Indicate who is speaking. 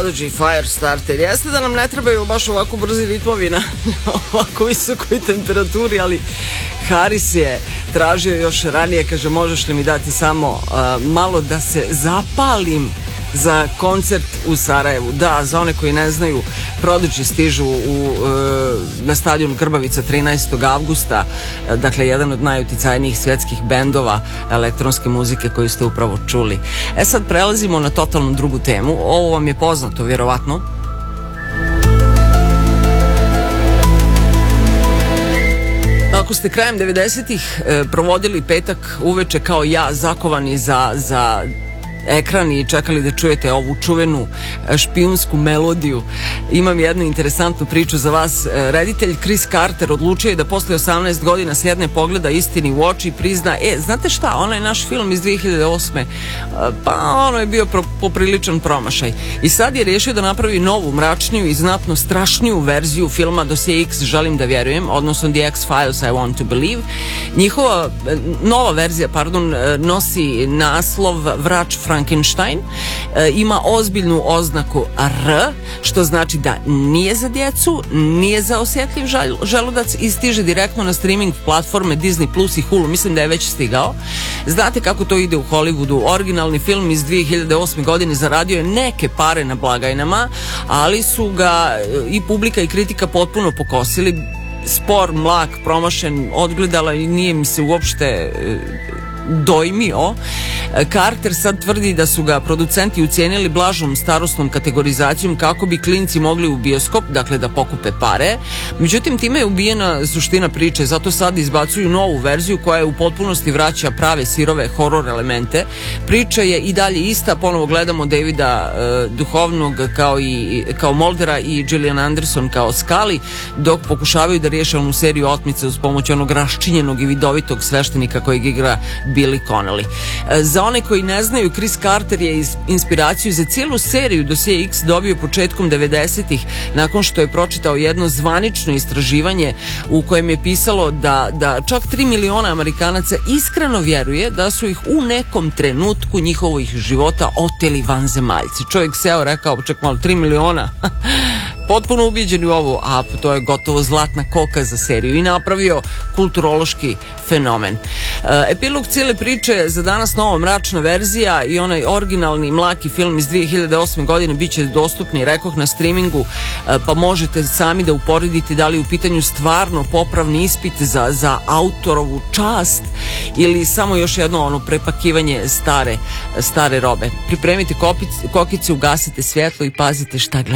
Speaker 1: Prodigy, Firestarter. Jeste da nam ne trebaju baš ovako brzi ritmovi na ovako visokoj temperaturi, ali Haris je tražio još ranije, kaže, možeš li mi dati samo malo da se zapalim za koncert u Sarajevu. Da, za one koji ne znaju, Prodigy stižu na stadion Grbavica 13. avgusta, dakle jedan od najuticajnijih svjetskih bendova elektronske muzike koju ste upravo čuli. Sad prelazimo na totalno drugu temu. Ovo vam je poznato, vjerovatno. Ako ste krajem 90-ih provodili petak uveče kao ja, zakovani za ekran i čekali da čujete ovu čuvenu špijunsku melodiju, imam jednu interesantnu priču za vas. Reditelj Chris Carter odlučio je da posle 18 godina sjedne, pogleda istini u oči i prizna, znate šta, onaj naš film iz 2008. Pa ono je bio popriličan promašaj. I sad je rešio da napravi novu, mračniju i znatno strašniju verziju filma Dosije X, želim da vjerujem, odnosno The X-Files, I Want to Believe. Njihova nova verzija, nosi naslov Vrač Frankenstein, ima ozbiljnu oznaku R, što znači da nije za djecu, nije za osjetljiv želudac i stiže direktno na streaming platforme Disney Plus i Hulu. Mislim da je već stigao. Znate kako to ide u Hollywoodu. Originalni film iz 2008. godine zaradio je neke pare na blagajnama, ali su ga i publika i kritika potpuno pokosili. Spor, mlak, promašen, odgledala i nije mi se uopšte dojmio. Carter sad tvrdi da su ga producenti ucijenili blažom starosnom kategorizacijom kako bi klinci mogli u bioskop, dakle da pokupe pare. Međutim, time je ubijena suština priče, zato sad izbacuju novu verziju koja je u potpunosti vraća prave sirove horor elemente. Priča je i dalje ista, ponovo gledamo Davida Duhovnog kao Moldera i Gillian Anderson kao Scully, dok pokušavaju da riješe onu seriju otmice uz pomoć onog raščinjenog i vidovitog sveštenika kojeg igra Billy Connolly. Za one koji ne znaju, Chris Carter je inspiraciju za cijelu seriju Dosije X dobio početkom 90-ih nakon što je pročitao jedno zvanično istraživanje u kojem je pisalo da čak 3 miliona Amerikanaca iskreno vjeruje da su ih u nekom trenutku njihovih života oteli vanzemaljci. Čovjek seo, rekao, ček malo, 3 miliona potpuno ubiđeni u ovo, a to je gotovo zlatna koka za seriju i napravio kulturološki fenomen. Epilog cijele priče za danas nova mračna verzija i onaj originalni mlaki film iz 2008. godine bit će dostupni, rekoh, na streamingu, pa možete sami da uporedite da li u pitanju stvarno popravni ispit za autorovu čast ili samo još jedno prepakivanje stare robe. Pripremite kokice, ugasite svjetlo i pazite šta gledate.